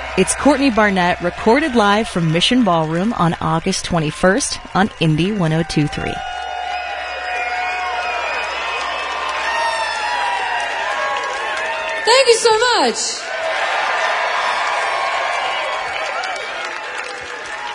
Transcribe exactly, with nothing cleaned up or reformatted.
It's Courtney Barnett, recorded live from Mission Ballroom on August twenty-first on Indie one oh two point three. Thank you so much.